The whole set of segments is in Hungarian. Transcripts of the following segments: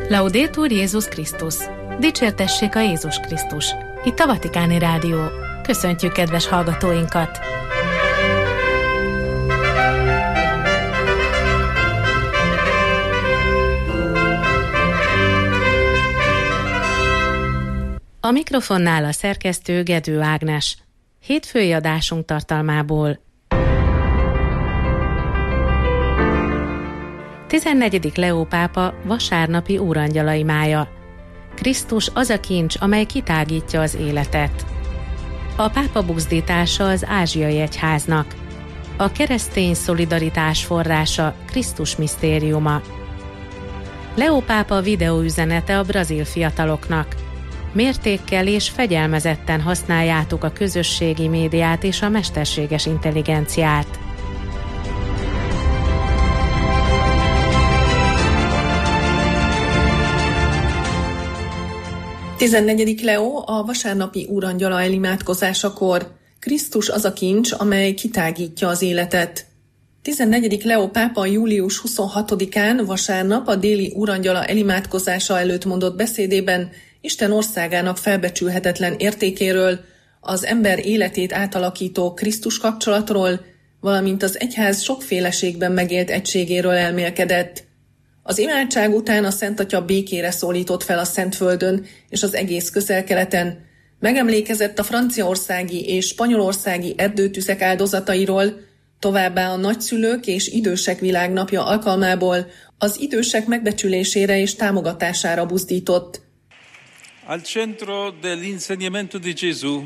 Laudetur Jézus Krisztus! Dicsértessék a Jézus Krisztus! Itt a Vatikáni Rádió. Köszöntjük kedves hallgatóinkat! A mikrofonnál a szerkesztő Gedő Ágnes. Hétfői adásunk tartalmából. 14. Leó pápa vasárnapi úrangyalai mája. Krisztus az a kincs, amely kitágítja az életet. A pápa buzdítása az ázsiai egyháznak. A keresztény szolidaritás forrása Krisztus misztériuma. Leó pápa videóüzenete a brazil fiataloknak. Mértékkel és fegyelmezetten használjátok a közösségi médiát és a mesterséges intelligenciát. Tizenegyedik Leó a vasárnapi úrangyala elimádkozásakor. Krisztus az a kincs, amely kitágítja az életet. 14. Leó pápa július 26-án vasárnap a déli úrangyala elimádkozása előtt mondott beszédében Isten országának felbecsülhetetlen értékéről, az ember életét átalakító Krisztus kapcsolatról, valamint az egyház sokféleségben megélt egységéről elmélkedett. Az imádság után a Szent Atya békére szólított fel a Szentföldön és az egész Közel-Keleten, megemlékezett a franciaországi és spanyolországi erdőtüzek áldozatairól, továbbá a nagyszülők és idősek világnapja alkalmából az idősek megbecsülésére és támogatására buzdított. Al centro dell'insegnamento di Gesù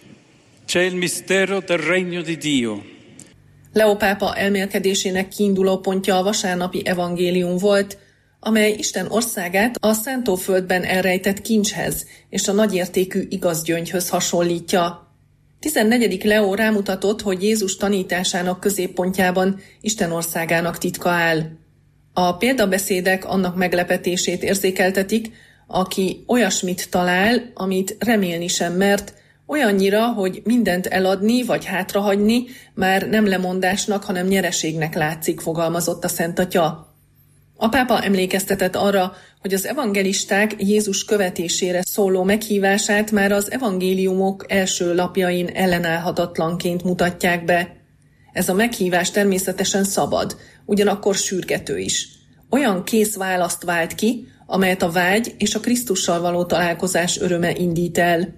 c'è il mistero del regno di Dio. Leó pápa elmélkedésének kiinduló pontja a vasárnapi evangélium volt, amely Isten országát a szántóföldben elrejtett kincshez és a nagyértékű igazgyöngyhöz hasonlítja. 14. Leó rámutatott, hogy Jézus tanításának középpontjában Isten országának titka áll. A példabeszédek annak meglepetését érzékeltetik, aki olyasmit talál, amit remélni sem mert, olyannyira, hogy mindent eladni vagy hátrahagyni már nem lemondásnak, hanem nyereségnek látszik, fogalmazott a Szent Atya. A pápa emlékeztetett arra, hogy az evangelisták Jézus követésére szóló meghívását már az evangéliumok első lapjain ellenállhatatlanként mutatják be. Ez a meghívás természetesen szabad, ugyanakkor sürgető is. Olyan kész választ vált ki, amelyet a vágy és a Krisztussal való találkozás öröme indít el.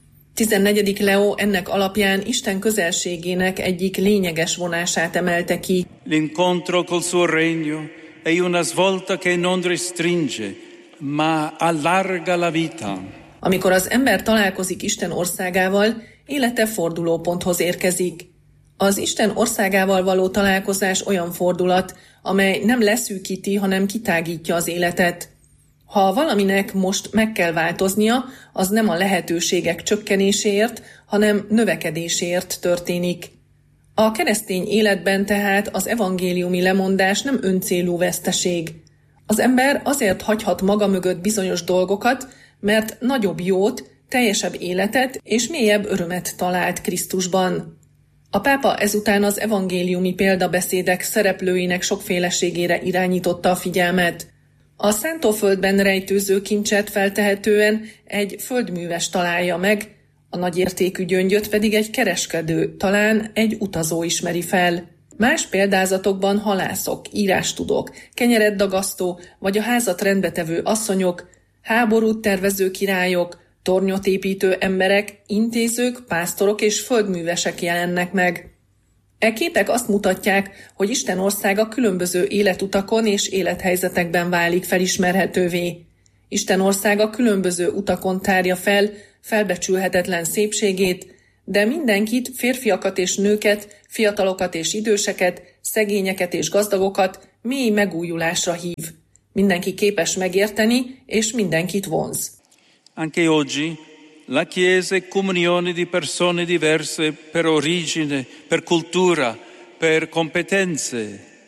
14. Leó ennek alapján Isten közelségének egyik lényeges vonását emelte ki. L'incontro col suo regno è una svolta che non restringe, ma allarga la vita. Amikor az ember találkozik Isten országával, élete fordulóponthoz érkezik. Az Isten országával való találkozás olyan fordulat, amely nem leszűkíti, hanem kitágítja az életet. Ha valaminek most meg kell változnia, az nem a lehetőségek csökkenéséért, hanem növekedéséért történik. A keresztény életben tehát az evangéliumi lemondás nem öncélú veszteség. Az ember azért hagyhat maga mögött bizonyos dolgokat, mert nagyobb jót, teljesebb életet és mélyebb örömet talált Krisztusban. A pápa ezután az evangéliumi példabeszédek szereplőinek sokféleségére irányította a figyelmet. A szántóföldben rejtőző kincset feltehetően egy földműves találja meg, a nagyértékű gyöngyöt pedig egy kereskedő, talán egy utazó ismeri fel. Más példázatokban halászok, írástudók, kenyeret dagasztó vagy a házat rendbetevő asszonyok, háborút tervező királyok, tornyot építő emberek, intézők, pásztorok és földművesek jelennek meg. E képek azt mutatják, hogy Isten országa különböző életutakon és élethelyzetekben válik felismerhetővé. Isten országa különböző utakon tárja fel felbecsülhetetlen szépségét, de mindenkit, férfiakat és nőket, fiatalokat és időseket, szegényeket és gazdagokat mély megújulásra hív. Mindenki képes megérteni, és mindenkit vonz. Anche oggi la Chiesa è comunione di persone diverse per origine, per cultura, per competenze.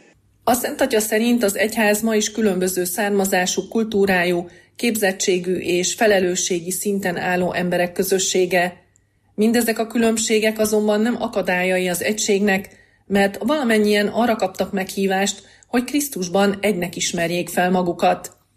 A Szent Atya szerint az egyház ma is különböző származású, kultúrájú, képzettségű és felelősségi szinten álló emberek közössége. Mindezek a különbségek azonban nem akadályai az egységnek, mert valamennyien arra kaptak meghívást, hogy Krisztusban egynek ismerjék fel magukat.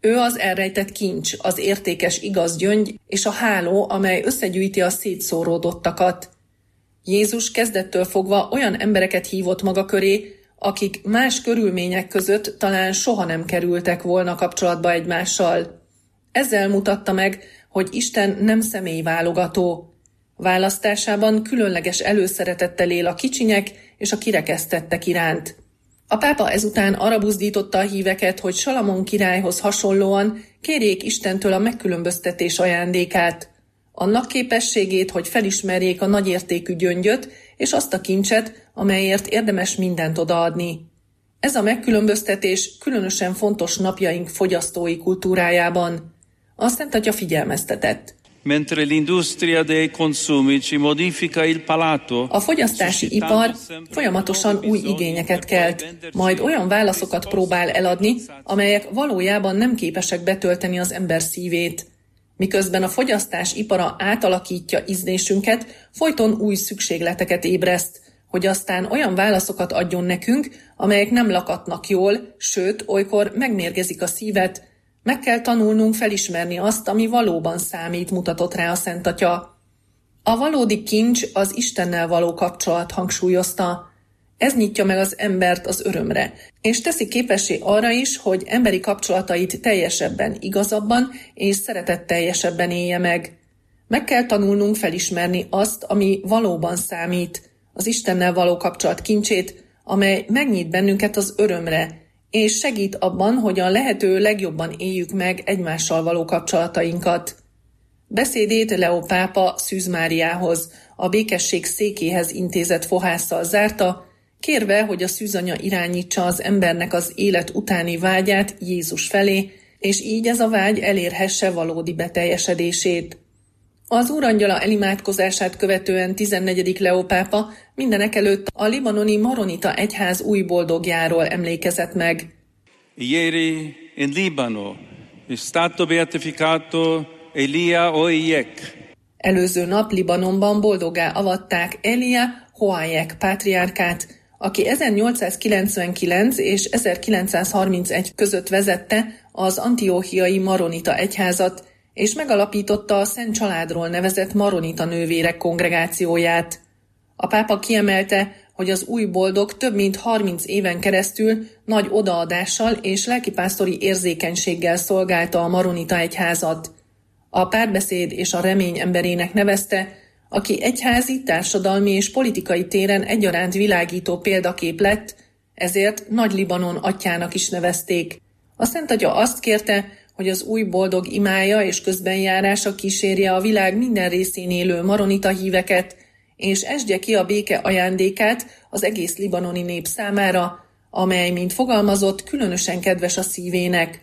Ő az elrejtett kincs, az értékes igaz gyöngy és a háló, amely összegyűjti a szétszóródottakat. Jézus kezdettől fogva olyan embereket hívott maga köré, akik más körülmények között talán soha nem kerültek volna kapcsolatba egymással. Ezzel mutatta meg, hogy Isten nem személyválogató. Választásában különleges előszeretettel él a kicsinyek és a kirekesztettek iránt. A pápa ezután arra buzdította a híveket, hogy Salamon királyhoz hasonlóan kérjék Istentől a megkülönböztetés ajándékát, annak képességét, hogy felismerjék a nagyértékű gyöngyöt és azt a kincset, amelyért érdemes mindent odaadni. Ez a megkülönböztetés különösen fontos napjaink fogyasztói kultúrájában. A Szent Atya figyelmeztetett. Mentre l'industria dei consumi ci modifica il palato, a fogyasztási ipar folyamatosan új igényeket kelt, majd olyan válaszokat próbál eladni, amelyek valójában nem képesek betölteni az ember szívét. Miközben a fogyasztás ipara átalakítja ízlésünket, folyton új szükségleteket ébreszt, hogy aztán olyan válaszokat adjon nekünk, amelyek nem lakatnak jól, sőt, olykor megmérgezik a szívet. Meg kell tanulnunk felismerni azt, ami valóban számít, mutatott rá a Szent Atya. A valódi kincs az Istennel való kapcsolat, hangsúlyozta. Ez nyitja meg az embert az örömre, és teszi képessé arra is, hogy emberi kapcsolatait teljesebben, igazabban és szeretetteljesebben élje meg. Meg kell tanulnunk felismerni azt, ami valóban számít, az Istennel való kapcsolat kincsét, amely megnyit bennünket az örömre, és segít abban, hogy a lehető legjobban éljük meg egymással való kapcsolatainkat. Beszédét Leó pápa Szűz Máriához, a békesség székéhez intézett fohásszal zárta, kérve, hogy a szűzanya irányítsa az embernek az élet utáni vágyát Jézus felé, és így ez a vágy elérhesse valódi beteljesedését. Az Úrangyala elimádkozását követően 14. Leó pápa mindenekelőtt a libanoni maronita egyház új boldogjáról emlékezett meg. Ieri in Libano è stato beatificato Elia Hoyek. Előző nap Libanonban boldoggá avatták Elia Hoyek pátriárkát, aki 1899 és 1931 között vezette az antióchiai maronita egyházat, és megalapította a Szent Családról nevezett maronita nővérek kongregációját. A pápa kiemelte, hogy az új boldog több mint 30 éven keresztül nagy odaadással és lelkipásztori érzékenységgel szolgálta a maronita egyházat. A párbeszéd és a remény emberének nevezte, aki egyházi, társadalmi és politikai téren egyaránt világító példakép lett, ezért Nagy Libanon atyának is nevezték. A Szent Atya azt kérte, hogy az új boldog imája és közbenjárása kísérje a világ minden részén élő maronita híveket, és esdje ki a béke ajándékát az egész libanoni nép számára, amely, mint fogalmazott, különösen kedves a szívének.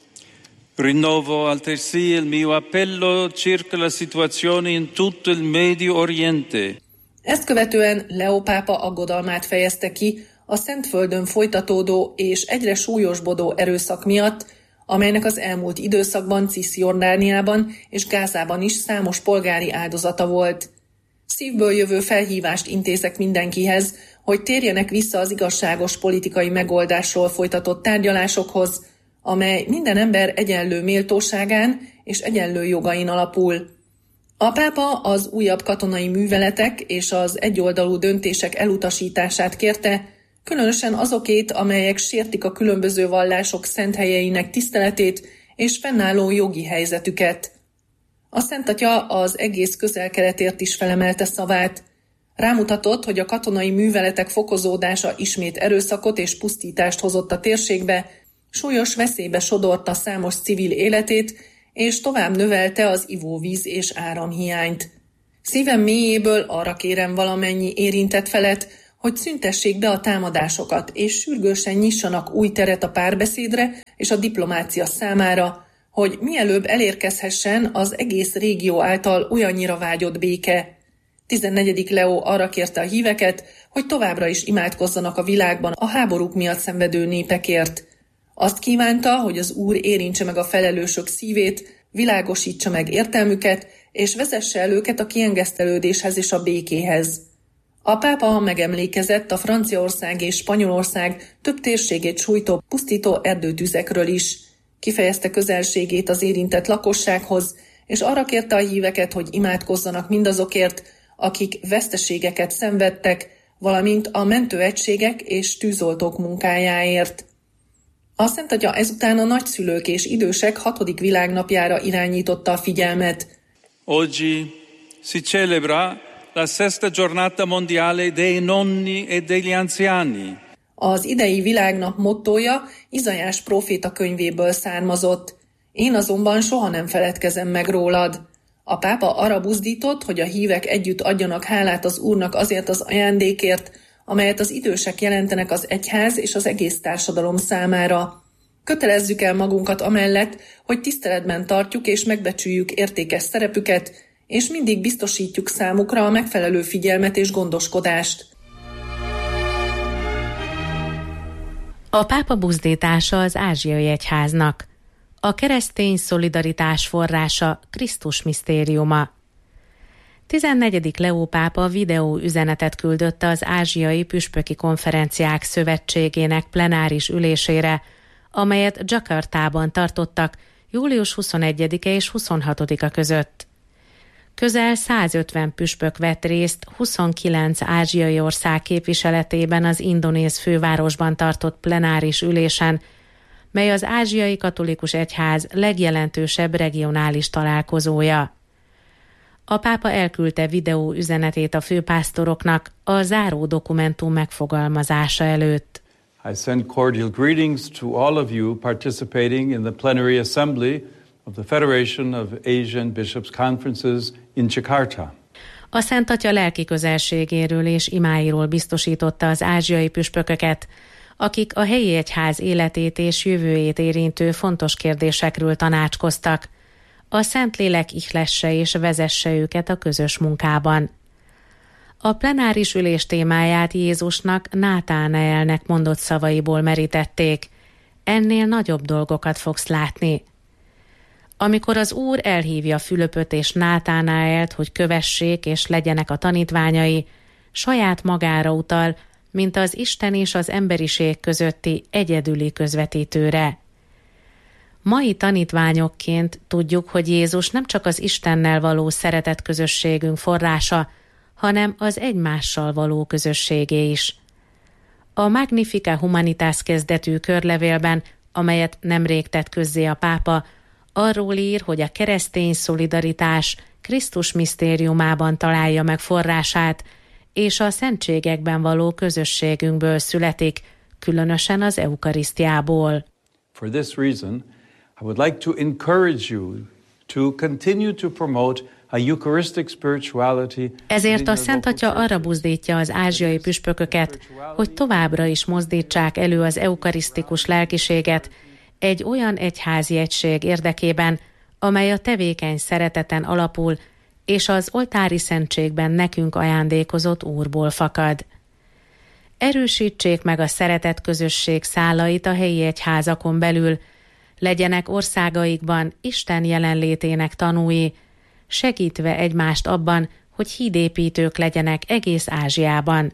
Rinnovo altresì il mio appello circa la situazione in tutto il Medio Oriente. Ezt követően Leó pápa aggodalmát fejezte ki a Szentföldön folytatódó és egyre súlyosbodó erőszak miatt, amelynek az elmúlt időszakban Ciszjordániában és Gázában is számos polgári áldozata volt. Szívből jövő felhívást intézek mindenkihez, hogy térjenek vissza az igazságos politikai megoldásról folytatott tárgyalásokhoz, amely minden ember egyenlő méltóságán és egyenlő jogain alapul. A pápa az újabb katonai műveletek és az egyoldalú döntések elutasítását kérte, különösen azokét, amelyek sértik a különböző vallások szent helyeinek tiszteletét és fennálló jogi helyzetüket. A Szent Atya az egész Közel-Keletért is felemelte szavát. Rámutatott, hogy a katonai műveletek fokozódása ismét erőszakot és pusztítást hozott a térségbe, súlyos veszélybe sodorta számos civil életét, és tovább növelte az ivóvíz és áramhiányt. Szívem mélyéből arra kérem valamennyi érintett felet, hogy szüntessék be a támadásokat, és sürgősen nyissanak új teret a párbeszédre és a diplomácia számára, hogy mielőbb elérkezhessen az egész régió által olyannyira vágyott béke. 14. Leó arra kérte a híveket, hogy továbbra is imádkozzanak a világban a háborúk miatt szenvedő népekért. Azt kívánta, hogy az Úr érintse meg a felelősök szívét, világosítsa meg értelmüket, és vezesse el őket a kiengesztelődéshez és a békéhez. A pápa megemlékezett a Franciaország és Spanyolország több térségét sújtó pusztító erdőtüzekről is. Kifejezte közelségét az érintett lakossághoz, és arra kérte a híveket, hogy imádkozzanak mindazokért, akik veszteségeket szenvedtek, valamint a mentőegységek és tűzoltók munkájáért. A Szent Atya ezután a nagyszülők és idősek 6. világnapjára irányította a figyelmet. Oggi si celebra la sesta giornata mondiale dei nonni e degli anziani. Az idei világnap mottója Izaiás próféta könyvéből származott. Én azonban soha nem feledkezem meg rólad. A pápa arra buzdított, hogy a hívek együtt adjanak hálát az Úrnak azért az ajándékért, amelyet az idősek jelentenek az egyház és az egész társadalom számára. Kötelezzük el magunkat amellett, hogy tiszteletben tartjuk és megbecsüljük értékes szerepüket, és mindig biztosítjuk számukra a megfelelő figyelmet és gondoskodást. A pápa buzdítása az ázsiai egyháznak. A keresztény szolidaritás forrása Krisztus misztériuma. 14. Leó pápa videó üzenetet küldött az Ázsiai Püspöki Konferenciák Szövetségének plenáris ülésére, amelyet Jakartában tartottak július 21-e és 26-a között. Közel 150 püspök vett részt 29 ázsiai ország képviseletében az indonéz fővárosban tartott plenáris ülésen, mely az Ázsiai Katolikus Egyház legjelentősebb regionális találkozója. A pápa elküldte videó üzenetét a főpásztoroknak a záró dokumentum megfogalmazása előtt. I send cordial greetings to all of you participating in the plenary assembly of the Federation of Asian Bishops' Conferences in Jakarta. A Szent Atya lelki közelségéről és imáiról biztosította az ázsiai püspököket, akik a helyi egyház életét és jövőjét érintő fontos kérdésekről tanácskoztak. A Szentlélek ihlesse és vezesse őket a közös munkában. A plenáris ülés témáját Jézusnak Nátánaelnek mondott szavaiból merítették. Ennél nagyobb dolgokat fogsz látni. Amikor az Úr elhívja Fülöpöt és Nátánaelt, hogy kövessék és legyenek a tanítványai, saját magára utal, mint az Isten és az emberiség közötti egyedüli közvetítőre. Mai tanítványokként tudjuk, hogy Jézus nem csak az Istennel való szeretet közösségünk forrása, hanem az egymással való közösségé is. A Magnificat Humanitas kezdetű körlevélben, amelyet nemrég tett közzé a pápa, arról ír, hogy a keresztény szolidaritás Krisztus misztériumában találja meg forrását, és a szentségekben való közösségünkből születik, különösen az eukarisztiából. For this reason, I would like to encourage you to continue to promote a Eucharistic spirituality. Ezért a Szent Atya arra buzdítja az ázsiai püspököket, hogy továbbra is mozdítsák elő az eukarisztikus lelkiséget egy olyan egyházi egység érdekében, amely a tevékeny szereteten alapul, és az oltári szentségben nekünk ajándékozott Úrból fakad. Erősítsék meg a szeretet közösség szálait a helyi egyházakon belül, legyenek országaikban Isten jelenlétének tanúi, segítve egymást abban, hogy hídépítők legyenek egész Ázsiában.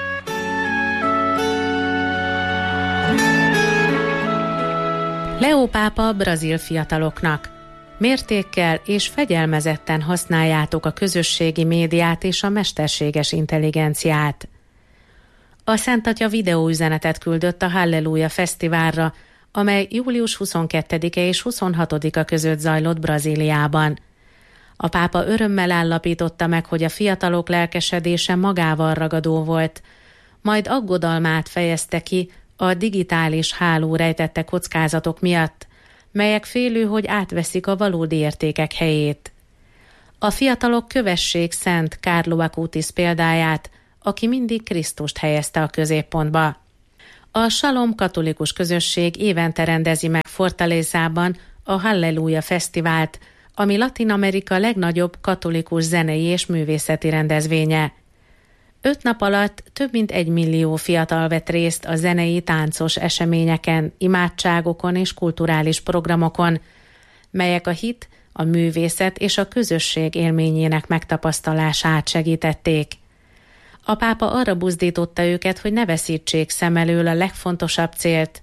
Leó pápa brazil fiataloknak: mértékkel és fegyelmezetten használjátok a közösségi médiát és a mesterséges intelligenciát. A Szent Atya videóüzenetet küldött a Halleluja Fesztiválra, amely július 22-e és 26-a között zajlott Brazíliában. A pápa örömmel állapította meg, hogy a fiatalok lelkesedése magával ragadó volt, majd aggodalmát fejezte ki a digitális háló rejtette kockázatok miatt, melyek félő, hogy átveszik a valódi értékek helyét. A fiatalok kövessék Szent Carlo Acutis példáját, aki mindig Krisztust helyezte a középpontba. A Shalom katolikus közösség évente rendezi meg Fortalezában a Halleluja Fesztivált, ami Latin-Amerika legnagyobb katolikus zenei és művészeti rendezvénye. 5 nap alatt több mint 1 millió fiatal vett részt a zenei, táncos eseményeken, imádságokon és kulturális programokon, melyek a hit, a művészet és a közösség élményének megtapasztalását segítették. A pápa arra buzdította őket, hogy ne veszítsék szem elől a legfontosabb célt,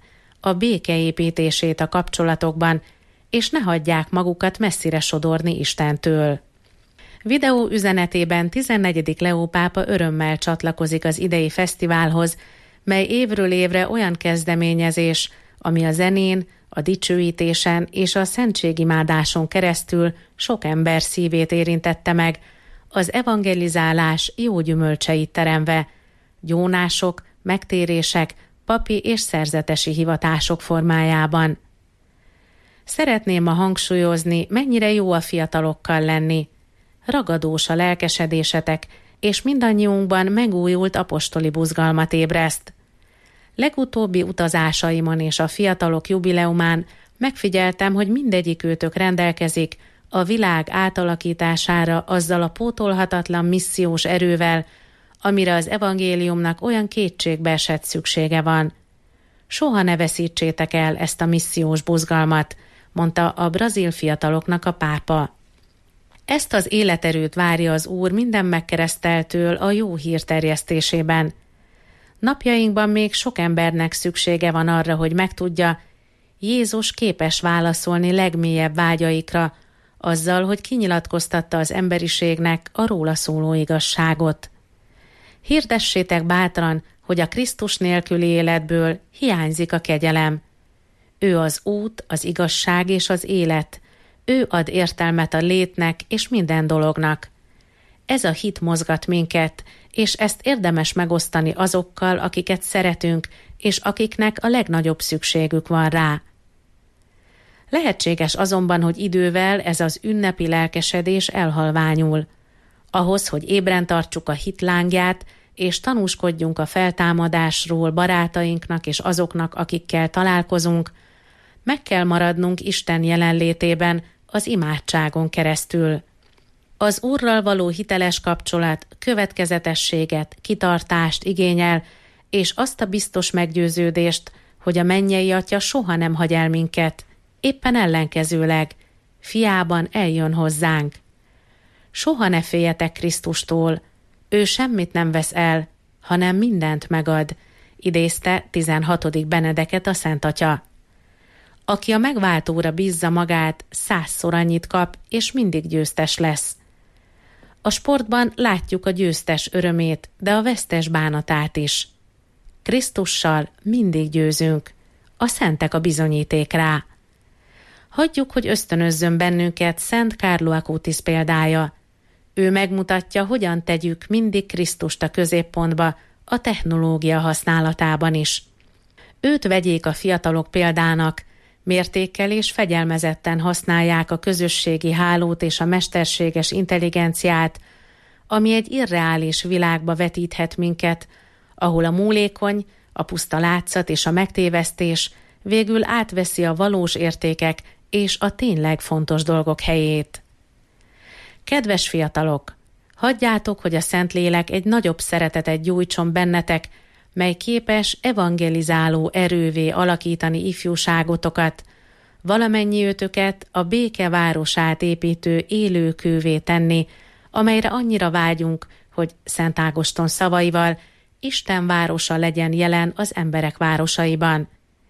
a békeépítését a kapcsolatokban, és ne hagyják magukat messzire sodorni Istentől. Videó üzenetében 14. Leó pápa örömmel csatlakozik az idei fesztiválhoz, mely évről évre olyan kezdeményezés, ami a zenén, a dicsőítésen és a szentségimádáson keresztül sok ember szívét érintette meg, az evangelizálás jó gyümölcseit teremve, gyónások, megtérések, papi és szerzetesi hivatások formájában. Szeretném ma hangsúlyozni, mennyire jó a fiatalokkal lenni. Ragadós a lelkesedésetek, és mindannyiunkban megújult apostoli buzgalmat ébreszt. Legutóbbi utazásaimon és a fiatalok jubileumán megfigyeltem, hogy mindegyikőtök rendelkezik a világ átalakítására azzal a pótolhatatlan missziós erővel, amire az evangéliumnak olyan kétségbeesett szüksége van. Soha ne veszítsétek el ezt a missziós buzgalmat, mondta a brazil fiataloknak a pápa. Ezt az életerőt várja az Úr minden megkereszteltől a jó hír terjesztésében. Napjainkban még sok embernek szüksége van arra, hogy megtudja, Jézus képes válaszolni legmélyebb vágyaikra, azzal, hogy kinyilatkoztatta az emberiségnek a róla szóló igazságot. Hirdessétek bátran, hogy a Krisztus nélküli életből hiányzik a kegyelem. Ő az út, az igazság és az élet. Ő ad értelmet a létnek és minden dolognak. Ez a hit mozgat minket, és ezt érdemes megosztani azokkal, akiket szeretünk, és akiknek a legnagyobb szükségük van rá. Lehetséges azonban, hogy idővel ez az ünnepi lelkesedés elhalványul. Ahhoz, hogy ébren tartsuk a hit lángját, és tanúskodjunk a feltámadásról barátainknak és azoknak, akikkel találkozunk, meg kell maradnunk Isten jelenlétében az imádságon keresztül. Az Úrral való hiteles kapcsolat következetességet, kitartást igényel, és azt a biztos meggyőződést, hogy a mennyei Atya soha nem hagy el minket, éppen ellenkezőleg, fiában eljön hozzánk. Soha ne féljetek Krisztustól, ő semmit nem vesz el, hanem mindent megad, idézte 16. Benedeket a Szent Atya. Aki a megváltóra bízza magát, 100-szor annyit kap, és mindig győztes lesz. A sportban látjuk a győztes örömét, de a vesztes bánatát is. Krisztussal mindig győzünk, a szentek a bizonyíték rá. Hagyjuk, hogy ösztönözzön bennünket Szent Carlo Acutis példája. Ő megmutatja, hogyan tegyük mindig Krisztust a középpontba, a technológia használatában is. Őt vegyék a fiatalok példának, mértékkel és fegyelmezetten használják a közösségi hálót és a mesterséges intelligenciát, ami egy irreális világba vetíthet minket, ahol a múlékony, a puszta látszat és a megtévesztés végül átveszi a valós értékek és a tényleg fontos dolgok helyét. Kedves fiatalok, hagyjátok, hogy a Szentlélek egy nagyobb szeretetet gyújtson bennetek, mely képes evangelizáló erővé alakítani ifjúságotokat, valamennyi őtöket a béke városát építő élőkővé tenni, amelyre annyira vágyunk, hogy Szent Ágoston szavaival Isten városa legyen jelen az emberek városaiban.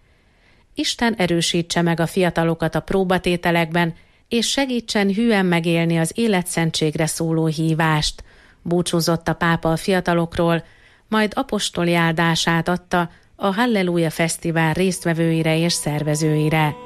Isten erősítse meg a fiatalokat a próbatételekben, és segítsen hűen megélni az életszentségre szóló hívást, búcsúzott a pápa a fiatalokról, majd apostoli áldását adta a Halleluja Fesztivál résztvevőire és szervezőire.